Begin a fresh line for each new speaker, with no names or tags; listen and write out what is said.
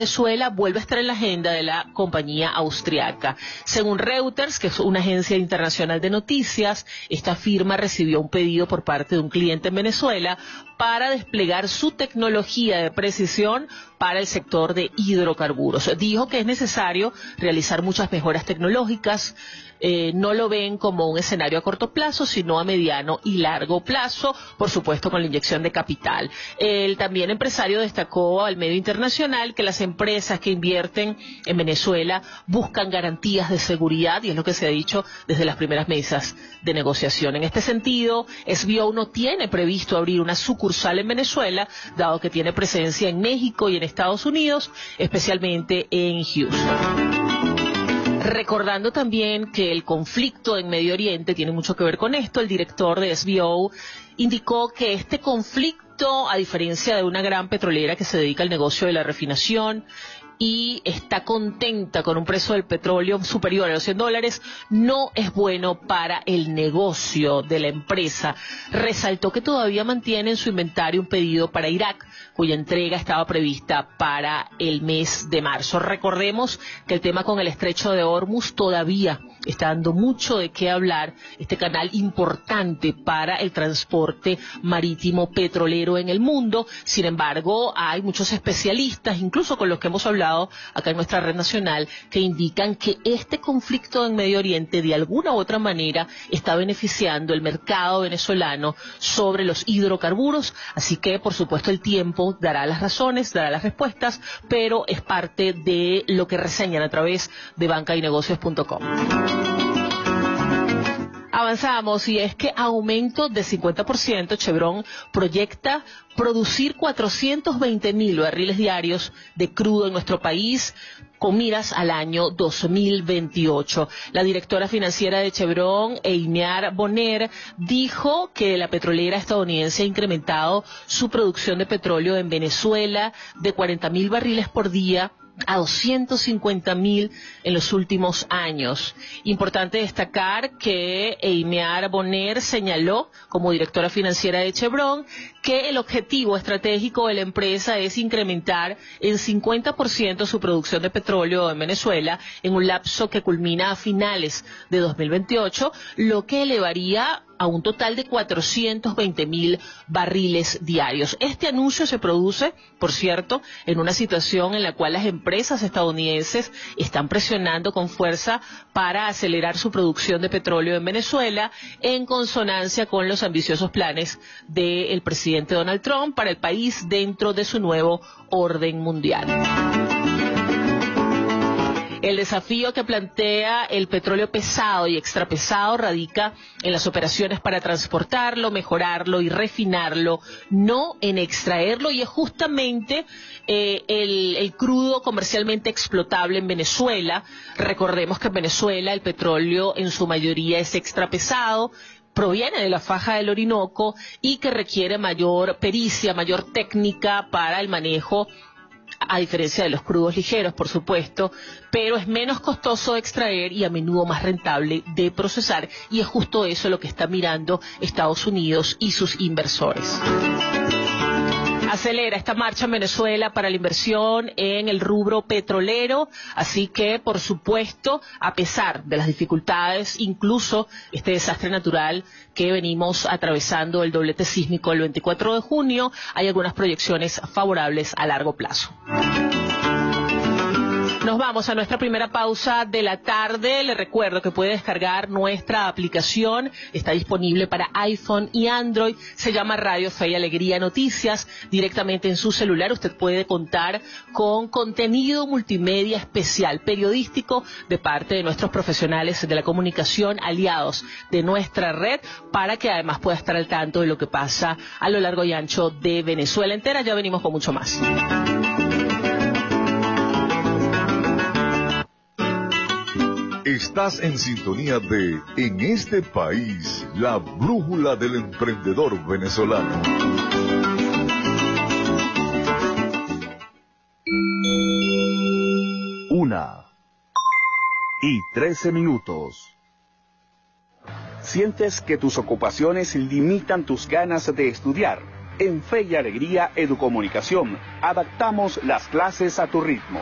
Venezuela vuelve a estar en la agenda de la compañía austriaca. Según Reuters, que es una agencia internacional de noticias, esta firma recibió un pedido por parte de un cliente en Venezuela para desplegar su tecnología de precisión para el sector de hidrocarburos. Dijo que es necesario realizar muchas mejoras tecnológicas. No lo ven como un escenario a corto plazo, sino a mediano y largo plazo, por supuesto con la inyección de capital. El también empresario destacó al medio internacional que las empresas que invierten en Venezuela buscan garantías de seguridad, y es lo que se ha dicho desde las primeras mesas de negociación. En este sentido, SBO no tiene previsto abrir una sucursal en Venezuela, dado que tiene presencia en México y en Estados Unidos, especialmente en Houston. Recordando también que el conflicto en Medio Oriente tiene mucho que ver con esto, el director de SBO indicó que este conflicto, a diferencia de una gran petrolera que se dedica al negocio de la refinación y está contenta con un precio del petróleo superior a los $100, no es bueno para el negocio de la empresa. Resaltó que todavía mantiene en su inventario un pedido para Irak, cuya entrega estaba prevista para el mes de marzo. Recordemos que el tema con el estrecho de Hormuz todavía está dando mucho de qué hablar, este canal importante para el transporte marítimo petrolero en el mundo. Sin embargo, hay muchos especialistas, incluso con los que hemos hablado acá en nuestra red nacional, que indican que este conflicto en Medio Oriente de alguna u otra manera está beneficiando el mercado venezolano sobre los hidrocarburos. Así que, por supuesto, el tiempo dará las razones, dará las respuestas, pero es parte de lo que reseñan a través de bancaynegocios.com. Avanzamos, y es que aumento de 50%, Chevron proyecta producir 420.000 barriles diarios de crudo en nuestro país, con miras al año 2028. La directora financiera de Chevron, Eimear Bonner, dijo que la petrolera estadounidense ha incrementado su producción de petróleo en Venezuela de 40.000 barriles por día a 250.000 en los últimos años. Importante destacar que Eimear Bonner señaló, como directora financiera de Chevron, que el objetivo estratégico de la empresa es incrementar en 50% su producción de petróleo en Venezuela en un lapso que culmina a finales de 2028, lo que elevaría a un total de 420.000 barriles diarios. Este anuncio se produce, por cierto, en una situación en la cual las empresas estadounidenses están presionando con fuerza para acelerar su producción de petróleo en Venezuela, en consonancia con los ambiciosos planes del presidente Donald Trump para el país dentro de su nuevo orden mundial. El desafío que plantea el petróleo pesado y extrapesado radica en las operaciones para transportarlo, mejorarlo y refinarlo, no en extraerlo, y es justamente el crudo comercialmente explotable en Venezuela. Recordemos que en Venezuela el petróleo en su mayoría es extrapesado, proviene de la faja del Orinoco y que requiere mayor pericia, mayor técnica para el manejo, a diferencia de los crudos ligeros, por supuesto, pero es menos costoso de extraer y a menudo más rentable de procesar, y es justo eso lo que está mirando Estados Unidos y sus inversores. Acelera esta marcha en Venezuela para la inversión en el rubro petrolero, así que, por supuesto, a pesar de las dificultades, incluso este desastre natural que venimos atravesando, el doblete sísmico el 24 de junio, hay algunas proyecciones favorables a largo plazo. Nos vamos a nuestra primera pausa de la tarde. Le recuerdo que puede descargar nuestra aplicación. Está disponible para iPhone y Android. Se llama Radio Fe y Alegría Noticias. Directamente en su celular usted puede contar con contenido multimedia especial, periodístico, de parte de nuestros profesionales de la comunicación, aliados de nuestra red, para que además pueda estar al tanto de lo que pasa a lo largo y ancho de Venezuela entera. Ya venimos con mucho más.
Estás en sintonía de En este país, la brújula del emprendedor venezolano.
Una y 13 minutos. ¿Sientes que tus ocupaciones limitan tus ganas de estudiar?
En Fe y Alegría Educomunicación, adaptamos las clases a tu ritmo.